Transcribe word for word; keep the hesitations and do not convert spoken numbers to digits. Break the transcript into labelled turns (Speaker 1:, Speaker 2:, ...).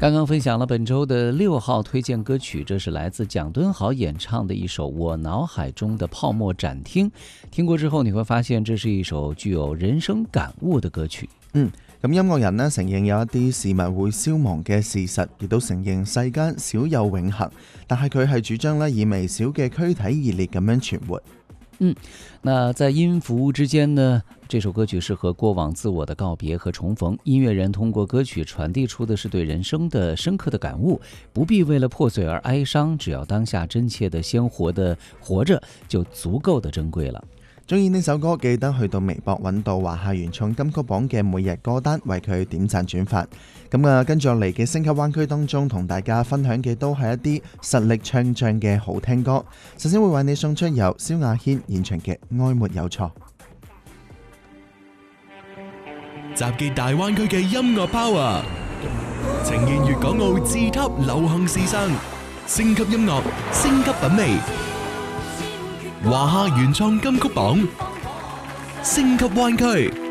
Speaker 1: 刚刚分享了本周的六号推荐歌曲，这是来自蒋敦豪演唱的一首《我脑海中的泡沫展厅》。听過之後，你會發現這是一首具有人生感悟的歌曲。
Speaker 2: 嗯，咁音樂人呢承認有一啲事物會消亡嘅事實，亦都承認世間少有永恆，但係佢係主張呢以微小嘅軀體熱烈咁樣存活。
Speaker 1: 嗯，那在音符之間呢，這首歌曲是和過往自我的告別和重逢。音樂人通過歌曲傳遞出的是對人生的深刻的感悟，不必為了破碎而哀傷，只要當下真切的鮮活的活着，就足夠的珍貴了。
Speaker 2: 中意呢首歌，記得去到微博揾到華夏原創金曲榜嘅每日歌單，為佢點讚轉發。咁啊，跟住落嚟嘅星級灣區當中，同大家分享嘅都係一啲實力唱將嘅好聽歌。首先會為你送出由蕭亞軒演唱嘅《愛沒有錯》，
Speaker 3: 集結大灣區嘅音樂 power， 呈現粵港澳自級流行時尚，星級音樂，星級品味。華夏原創金曲榜，星級灣區。